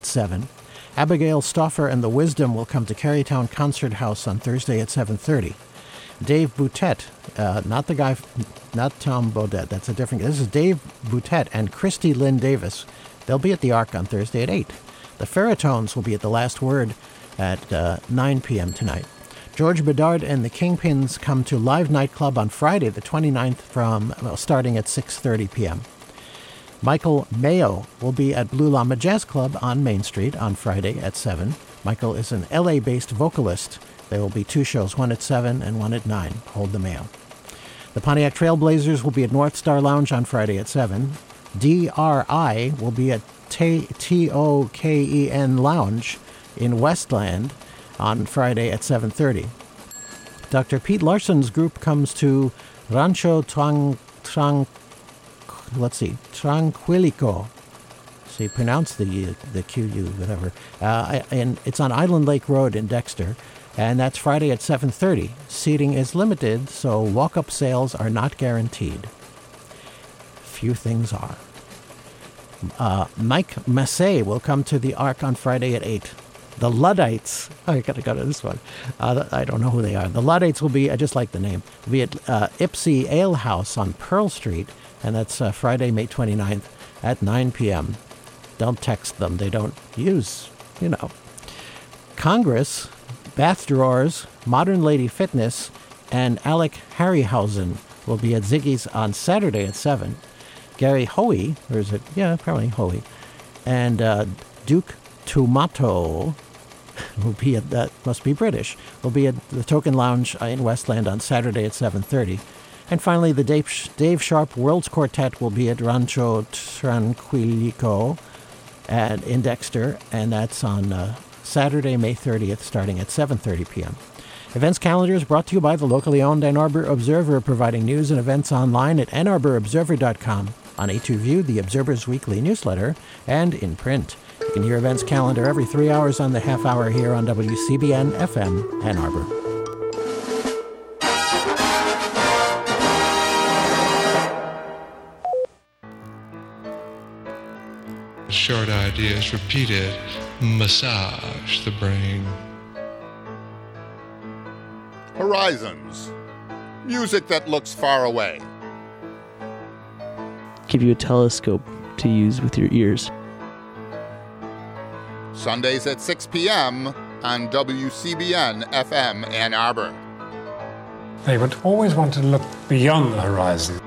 7. Abigail Stauffer and the Wisdom will come to Carytown Concert House on Thursday at 7:30. Dave Boutet, not Tom Baudet, that's a different, this is Dave Boutet and Christy Lynn Davis. They'll be at the Ark on Thursday at 8. The Ferratones will be at the Last Word at 9 p.m. tonight. George Bedard and the Kingpins come to Live Nightclub on Friday the 29th starting at 6:30 p.m. Michael Mayo will be at Blue Llama Jazz Club on Main Street on Friday at 7. Michael is an LA-based vocalist. There will be 2 shows, one at 7 and one at 9. Hold the Mayo. The Pontiac Trailblazers will be at North Star Lounge on Friday at 7. DRI will be at TOKEN Lounge in Westland on Friday at 7:30. Dr. Pete Larson's group comes to Rancho Tranquilico. So you pronounce the QU, whatever. And it's on Island Lake Road in Dexter. And that's Friday at 7:30. Seating is limited, so walk-up sales are not guaranteed. Few things are. Mike Massey will come to the Ark on Friday at 8. The Luddites, I got to go to this one. I don't know who they are. The Luddites will be, I just like the name, will be at Ipsy Ale House on Pearl Street, and that's Friday, May 29th at 9 p.m. Don't text them. They don't use, Congress, Bath Drawers, Modern Lady Fitness, and Alec Harryhausen will be at Ziggy's on Saturday at 7. Gary Hoey, or is it? Yeah, probably Hoey. And Duke Tomato will be at, that must be British, will be at the Token Lounge in Westland on Saturday at 7:30. And finally, the Dave Sharp Worlds Quartet will be at Rancho Tranquilico in Dexter, and that's on Saturday, May 30th, starting at 7:30 p.m. Events calendar is brought to you by the locally owned Ann Arbor Observer, providing news and events online at AnnArborObserver.com, on A2View, the Observer's weekly newsletter, and in print. You can hear events calendar every 3 hours on the half hour here on WCBN FM Ann Arbor. Short ideas repeated massage the brain. Horizons. Music that looks far away. Give you a telescope to use with your ears. Sundays at 6 p.m. on WCBN FM Ann Arbor. They would always want to look beyond the horizon.